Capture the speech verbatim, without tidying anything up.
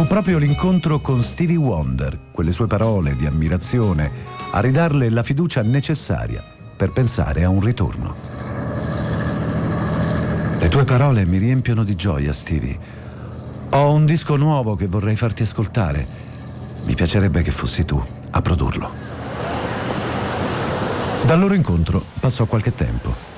Fu proprio l'incontro con Stevie Wonder, quelle sue parole di ammirazione, a ridarle la fiducia necessaria per pensare a un ritorno. Le tue parole mi riempiono di gioia, Stevie. Ho un disco nuovo che vorrei farti ascoltare. Mi piacerebbe che fossi tu a produrlo. Dal loro incontro passò qualche tempo.